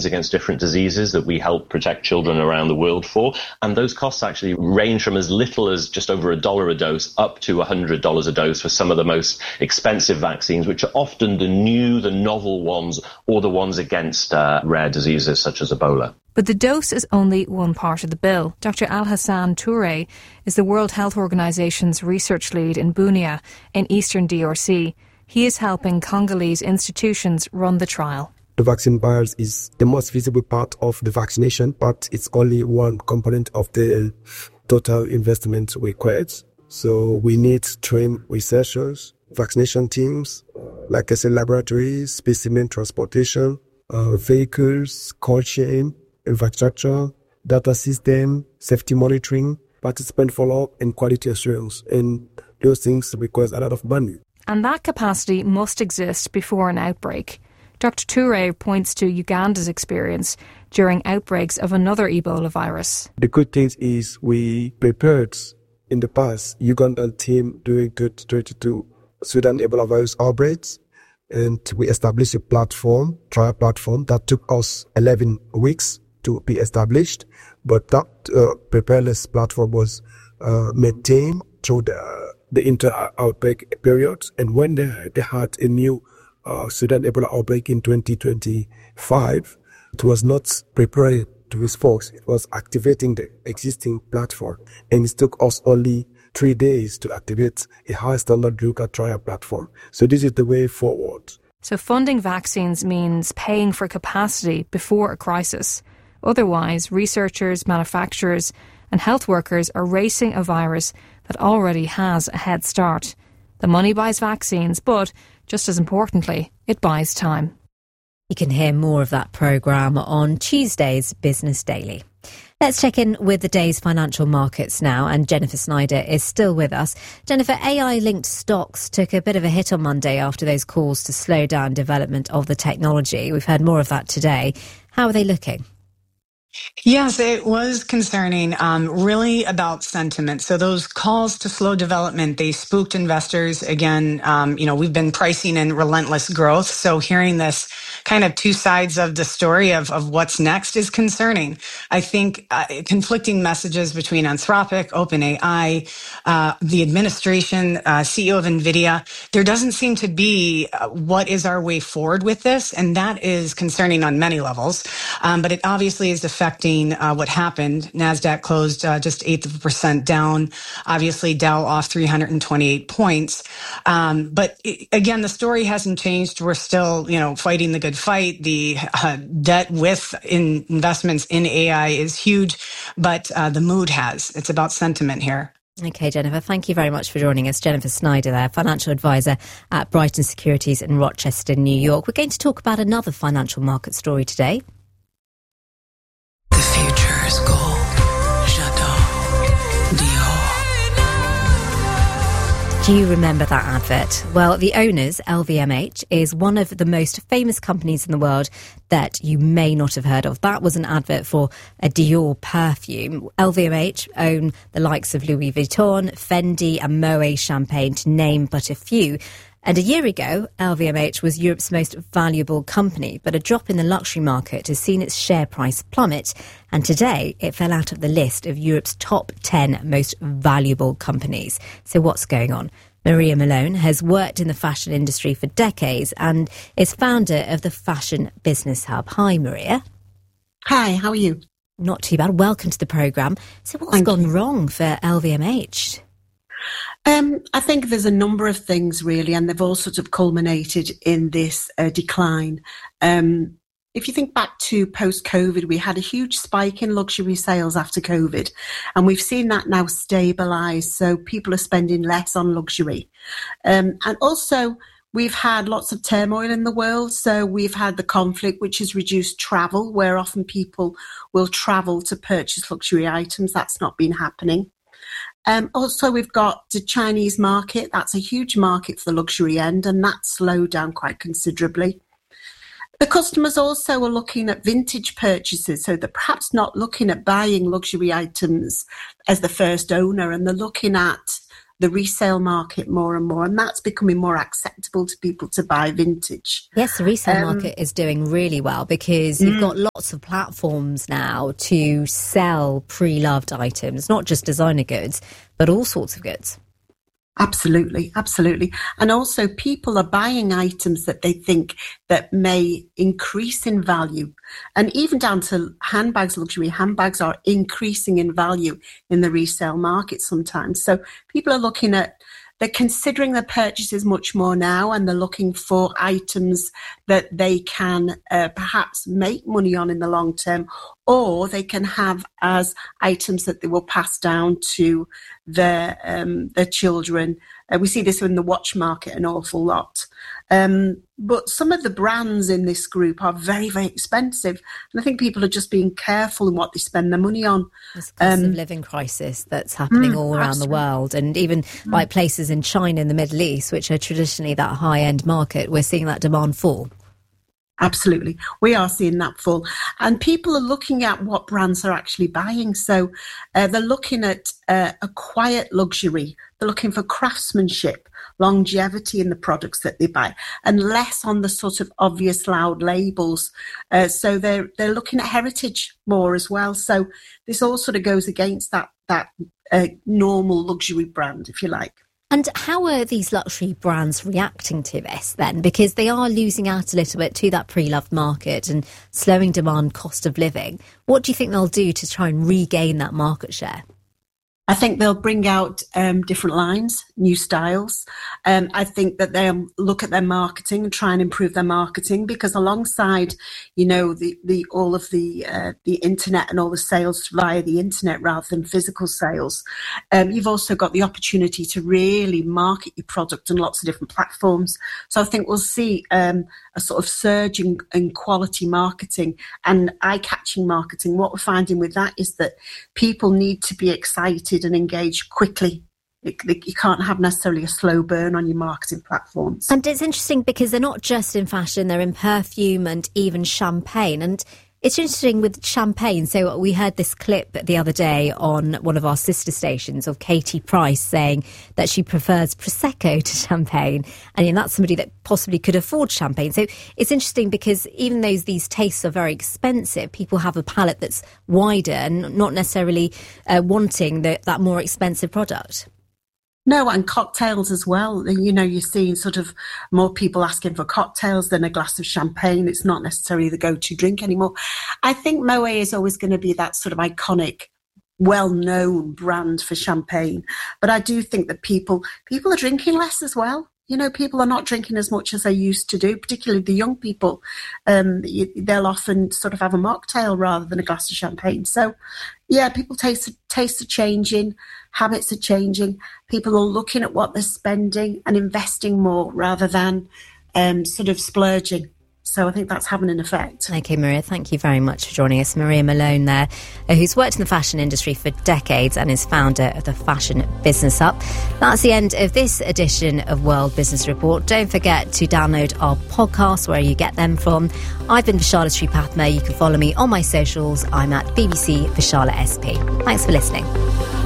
against different diseases that we help protect children around the world for. And those costs actually range from as little as just over $1 a dose up to $100 a dose for some of the most expensive vaccines, which are often the novel ones or the ones against rare diseases such as Ebola. But the dose is only one part of the bill. Dr. Alhassan Touré is the World Health Organization's research lead in Bunia in eastern DRC. He is helping Congolese institutions run the trial. The vaccine virus is the most visible part of the vaccination, but it's only one component of the total investment required. So we need trained researchers, vaccination teams, like I said, laboratories, specimen transportation, vehicles, cold chain, infrastructure, data system, safety monitoring, participant follow-up, and quality assurance. And those things require a lot of money. And that capacity must exist before an outbreak. Dr. Touré points to Uganda's experience during outbreaks of another Ebola virus. The good thing is we prepared in the past Ugandan team during 2022 Sudan Ebola virus outbreaks, and we established a trial platform that took us 11 weeks to be established. But that preparedness platform was maintained through the inter-outbreak period. And when they had a new Sudan Ebola outbreak in 2025, it was not prepared to response. It was activating the existing platform. And it took us only 3 days to activate a high-standard Luca trial platform. So this is the way forward. So funding vaccines means paying for capacity before a crisis. Otherwise, researchers, manufacturers and health workers are racing a virus that already has a head start. The money buys vaccines, but, just as importantly, it buys time. You can hear more of that programme on Tuesday's Business Daily. Let's check in with the day's financial markets now, and Jennifer Snyder is still with us. Jennifer, AI-linked stocks took a bit of a hit on Monday after those calls to slow down development of the technology. We've heard more of that today. How are they looking? Yes, it was concerning, really about sentiment. So those calls to slow development, they spooked investors. Again, we've been pricing in relentless growth. So hearing this kind of two sides of the story of what's next is concerning. I think conflicting messages between Anthropic, OpenAI, the administration, CEO of NVIDIA, there doesn't seem to be what is our way forward with this. And that is concerning on many levels. But it obviously is affecting what happened. NASDAQ closed just 0.8% down. Obviously, Dow off 328 points. But again, the story hasn't changed. We're still, fighting the good fight. The debt with investments in AI is huge, but the mood has. It's about sentiment here. OK, Jennifer, thank you very much for joining us. Jennifer Snyder there, financial advisor at Brighton Securities in Rochester, New York. We're going to talk about another financial market story today. Do you remember that advert? Well, the owners, LVMH, is one of the most famous companies in the world that you may not have heard of. That was an advert for a Dior perfume. LVMH own the likes of Louis Vuitton, Fendi and Moet Champagne, to name but a few. And a year ago, LVMH was Europe's most valuable company, but a drop in the luxury market has seen its share price plummet, and today it fell out of the list of Europe's top 10 most valuable companies. So what's going on? Maria Malone has worked in the fashion industry for decades and is founder of the Fashion Business Hub. Hi, Maria. Hi, how are you? Not too bad. Welcome to the programme. So what's gone wrong for LVMH? I think there's a number of things, really, and they've all sort of culminated in this decline. If you think back to post-COVID, we had a huge spike in luxury sales after COVID, and we've seen that now stabilise, so people are spending less on luxury. And also, we've had lots of turmoil in the world, so we've had the conflict, which has reduced travel, where often people will travel to purchase luxury items. That's not been happening. Also, we've got the Chinese market. That's a huge market for the luxury end, and that's slowed down quite considerably. The customers also are looking at vintage purchases, so they're perhaps not looking at buying luxury items as the first owner, and they're looking at the resale market more and more, and that's becoming more acceptable to people to buy vintage. Yes, the resale market is doing really well because you've got lots of platforms now to sell pre-loved items, not just designer goods, but all sorts of goods. Absolutely, absolutely. And also people are buying items that they think that may increase in value. And even down to handbags, luxury handbags are increasing in value in the resale market sometimes. So people are they're considering their purchases much more now, and they're looking for items that they can perhaps make money on in the long term, or they can have as items that they will pass down to their children. We see this in the watch market an awful lot. But some of the brands in this group are very, very expensive. And I think people are just being careful in what they spend their money on. There's a cost of living crisis that's happening all around the world. And even like places in China and the Middle East, which are traditionally that high-end market, we're seeing that demand fall. Absolutely. We are seeing that fall. And people are looking at what brands are actually buying. So they're looking at a quiet luxury. They're looking for craftsmanship, longevity in the products that they buy, and less on the sort of obvious loud labels. So they're looking at heritage more as well. So this all sort of goes against that normal luxury brand, if you like. And how are these luxury brands reacting to this then? Because they are losing out a little bit to that pre-loved market and slowing demand, cost of living. What do you think they'll do to try and regain that market share? I think they'll bring out different lines, new styles. I think that they'll look at their marketing and try and improve their marketing, because alongside, all of the internet and all the sales via the internet rather than physical sales, you've also got the opportunity to really market your product on lots of different platforms. So I think we'll see a sort of surge in quality marketing and eye-catching marketing. What we're finding with that is that people need to be excited and engage quickly. You can't have necessarily a slow burn on your marketing platforms. And it's interesting because they're not just in fashion, they're in perfume and even champagne. And it's interesting with champagne. So we heard this clip the other day on one of our sister stations of Katie Price saying that she prefers Prosecco to champagne. And that's somebody that possibly could afford champagne. So it's interesting because even though these tastes are very expensive, people have a palate that's wider and not necessarily wanting that more expensive product. No, and cocktails as well. You're seeing sort of more people asking for cocktails than a glass of champagne. It's not necessarily the go-to drink anymore. I think Moet is always going to be that sort of iconic, well-known brand for champagne. But I do think that people are drinking less as well. People are not drinking as much as they used to do, particularly the young people. They'll often sort of have a mocktail rather than a glass of champagne. So, yeah, people tastes are changing, habits are changing. People are looking at what they're spending and investing more rather than sort of splurging. So I think that's having an effect. Okay, Maria, thank you very much for joining us. Maria Malone there, who's worked in the fashion industry for decades and is founder of the Fashion Business Hub. That's the end of this edition of World Business Report. Don't forget to download our podcasts where you get them from. I've been Vishala Sripathma. You can follow me on my socials. I'm at BBC Vishala SP. Thanks for listening.